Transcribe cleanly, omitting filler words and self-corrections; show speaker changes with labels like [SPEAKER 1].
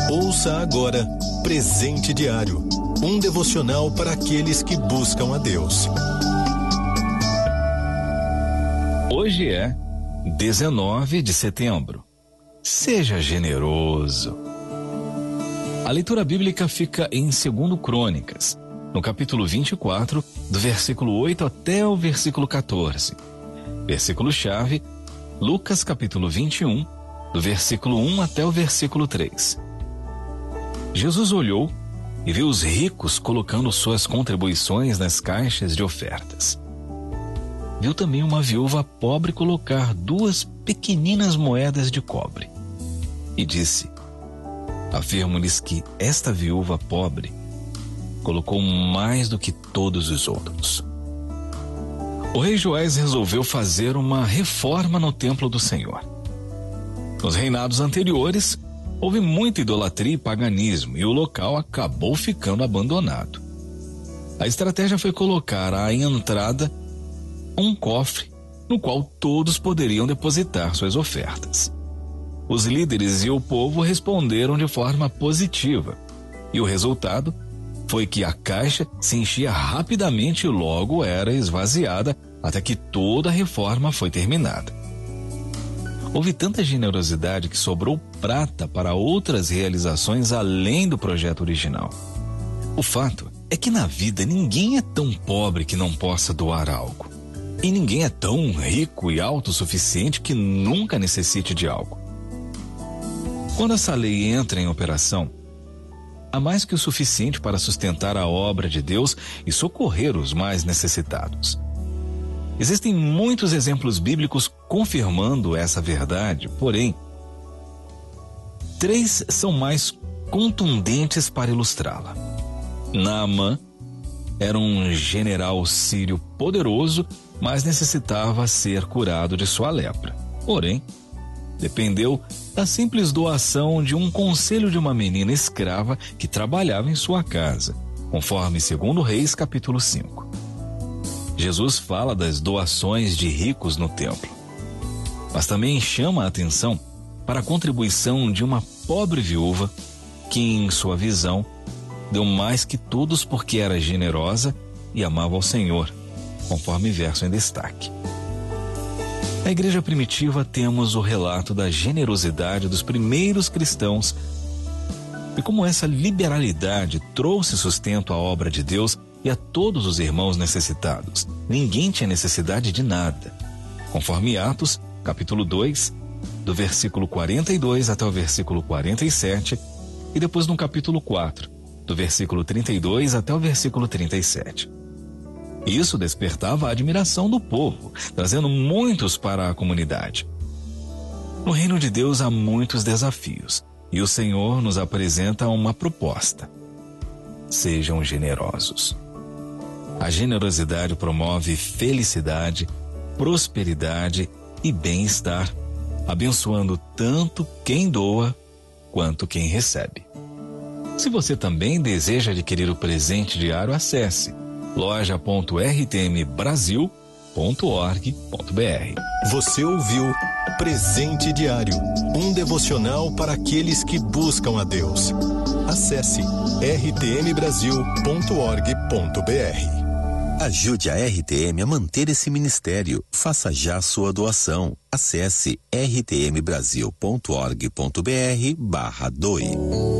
[SPEAKER 1] Ouça agora Presente Diário, um devocional para aqueles que buscam a Deus.
[SPEAKER 2] Hoje é 19 de setembro. Seja generoso. A leitura bíblica fica em 2 Crônicas, no capítulo 24, do versículo 8 até o versículo 14. Versículo-chave, Lucas capítulo 21, do versículo 1 até o versículo 3. Jesus olhou e viu os ricos colocando suas contribuições nas caixas de ofertas. Viu também uma viúva pobre colocar 2 pequeninas moedas de cobre. E disse: afirmo-lhes que esta viúva pobre colocou mais do que todos os outros. O rei Joás resolveu fazer uma reforma no templo do Senhor. Nos reinados anteriores, houve muita idolatria e paganismo e o local acabou ficando abandonado. A estratégia foi colocar à entrada um cofre no qual todos poderiam depositar suas ofertas. Os líderes e o povo responderam de forma positiva e o resultado foi que a caixa se enchia rapidamente e logo era esvaziada até que toda a reforma foi terminada. Houve tanta generosidade que sobrou prata para outras realizações além do projeto original. O fato é que na vida ninguém é tão pobre que não possa doar algo. E ninguém é tão rico e autossuficiente que nunca necessite de algo. Quando essa lei entra em operação, há mais que o suficiente para sustentar a obra de Deus e socorrer os mais necessitados. Existem muitos exemplos bíblicos confirmando essa verdade, porém, 3 são mais contundentes para ilustrá-la. Naamã era um general sírio poderoso, mas necessitava ser curado de sua lepra. Porém, dependeu da simples doação de um conselho de uma menina escrava que trabalhava em sua casa, conforme 2 Reis capítulo 5. Jesus fala das doações de ricos no templo, mas também chama a atenção para a contribuição de uma pobre viúva que, em sua visão, deu mais que todos porque era generosa e amava ao Senhor, conforme verso em destaque. Na igreja primitiva temos o relato da generosidade dos primeiros cristãos e como essa liberalidade trouxe sustento à obra de Deus e a todos os irmãos necessitados. Ninguém tinha necessidade de nada. Conforme Atos, capítulo 2, do versículo 42 até o versículo 47, e depois no capítulo 4, do versículo 32 até o versículo 37. Isso despertava a admiração do povo, trazendo muitos para a comunidade. No reino de Deus há muitos desafios, e o Senhor nos apresenta uma proposta: sejam generosos. A generosidade promove felicidade, prosperidade e bem-estar, abençoando tanto quem doa quanto quem recebe. Se você também deseja adquirir o presente diário, acesse loja.rtmbrasil.org.br.
[SPEAKER 1] Você ouviu Presente Diário, um devocional para aqueles que buscam a Deus. Acesse rtmbrasil.org.br.
[SPEAKER 3] Ajude a RTM a manter esse ministério. Faça já sua doação. Acesse rtmbrasil.org.br/doe.